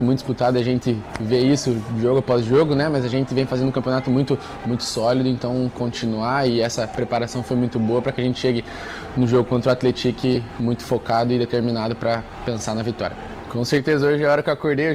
muito disputado, a gente vê isso jogo após jogo, né? Mas a gente vem fazendo um campeonato muito sólido, então continuar, e essa preparação foi muito boa para que a gente chegue no jogo contra o Atlético muito focado e determinado para pensar na vitória. Com certeza hoje é a hora que eu acordei,